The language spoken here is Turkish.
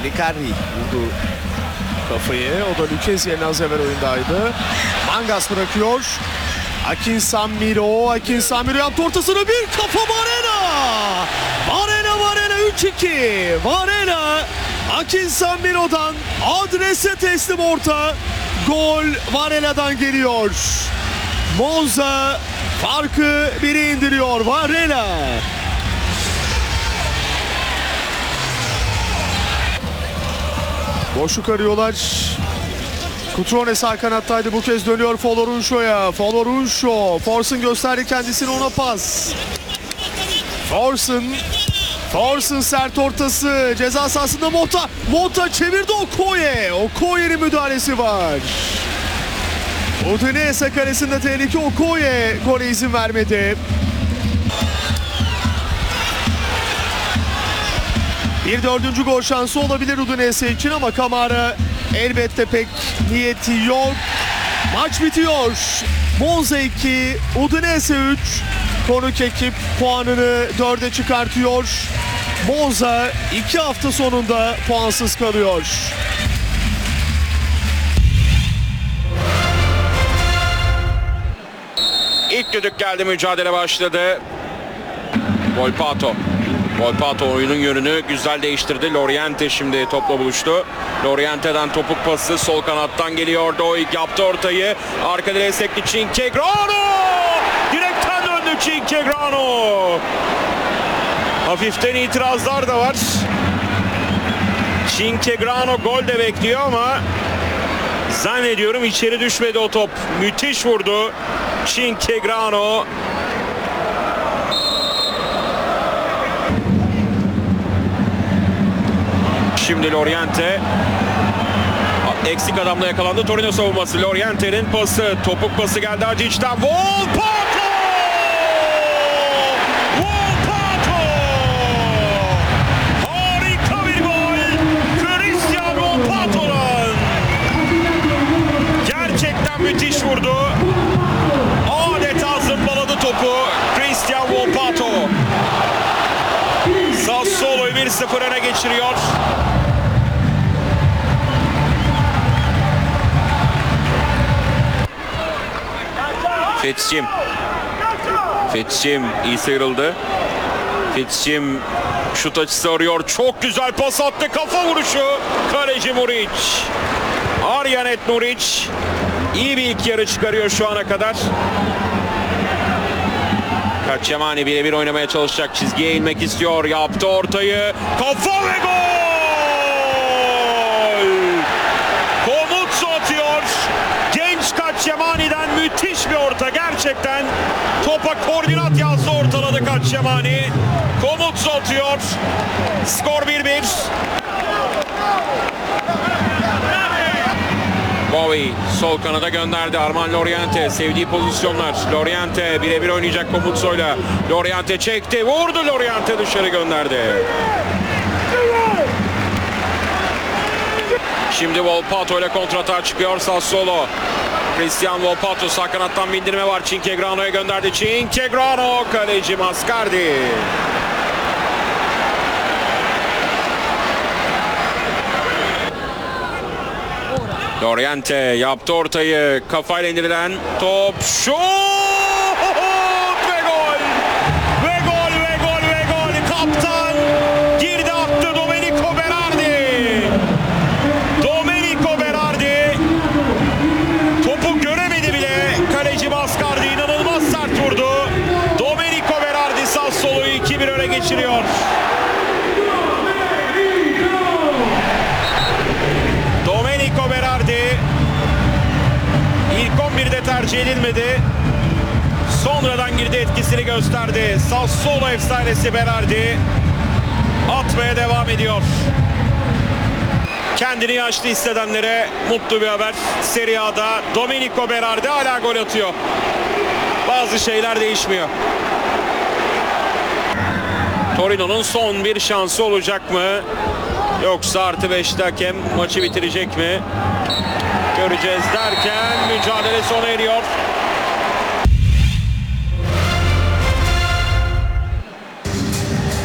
Elikarri vurdu kafayı. O da Lucchesi yerine az evvel oyundaydı. Mangas bırakıyor. Akinsamiro yaptı ortasına, bir kafa Varela. Varela 3-2. Varela Akinsamiro'dan adrese teslim orta. Gol Varela'dan geliyor. Monza farkı 1'e indiriyor. Varela. Boşluk arıyorlar. Cutrone sağ kanattaydı. Bu kez dönüyor Folorunşo'ya. Forsen gösterdi kendisini, ona pas. Forsen sert ortası. Ceza sahasında Mota çevirdi Okoye. Okoye'nin müdahalesi var. Udinese kalesinde tehlike. Okoye gole izin vermedi. Bir dördüncü gol şansı olabilir Udinese için ama Kamara elbette pek niyeti yok. Maç bitiyor. Monza 2, Udinese 3. Konuk ekip puanını 4'e çıkartıyor. Monza 2 hafta sonunda puansız kalıyor. İlk düdük geldi, mücadele başladı. Volpato oyunun yönünü güzel değiştirdi. Loriente şimdi topla buluştu. Loriente'den topuk pası sol kanattan geliyor. Doig yaptı ortayı. Arka direğe sekti Cinquegrano. Direkten döndü Cinquegrano. Hafiften itirazlar da var. Cinquegrano gol de bekliyor ama zannediyorum içeri düşmedi o top. Müthiş vurdu Cinquegrano. Şimdi Loriente eksik adamla yakalandı. Torino savunması. Loriente'nin pası. Topuk pası geldi Hacic'ten. Volpato! Harika bir gol. Christian Volpato'dan. Gerçekten müthiş vurdu. Adeta zımbaladı topu Christian Volpato. Sassuolo'yu 1-0 öne geçiriyor. Fitzcim iyi sıyrıldı. Fitzcim şut açısı arıyor. Çok güzel pas attı. Kafa vuruşu. Kaleci Muric. Arjanet Muric iyi bir ilk yarı çıkarıyor şu ana kadar. Kaçyamani birebir oynamaya çalışacak. Çizgiye inmek istiyor. Yaptı ortayı. Kafa ve gol! Komutsu atıyor. Genç Kaçyamani'den müthiş bir orta. Gerçekten topa koordinat yazdı, ortaladı Kaçyamani. Komutsu atıyor. Skor 1-1. Bowie sol kanada gönderdi. Armand Loriente sevdiği pozisyonlar. Loriente birebir oynayacak Komutso'yla. Loriente çekti. Vurdu Loriente, dışarı gönderdi. Şimdi Volpato ile kontratağa çıkıyor Sassuolo. Christian Volpato sağ kanattan bindirme var. Cinquegrano'ya gönderdi. Cinquegrano, kaleci Mascardi. Loriente yaptı ortayı. Kafayla indirilen top. Şut ve gol. Ve gol ve gol ve gol. Kaptan girdi, attı Domenico Berardi. Domenico Berardi topu göremedi bile. Kaleci Mascardi inanılmaz sert vurdu. Domenico Berardi Sassuolo'yu 2-1 öne geçiriyor. Domenico Berardi ilk 11'de tercih edilmedi. Sonradan girdi, etkisini gösterdi. Sassuolo efsanesi Berardi atmaya devam ediyor. Kendini yaşlı hissedenlere mutlu bir haber. Serie A'da Domenico Berardi hala gol atıyor. Bazı şeyler değişmiyor. Torino'nun son bir şansı olacak mı? Yoksa artı 5'te hakem maçı bitirecek mi? Göreceğiz derken mücadele sona eriyor.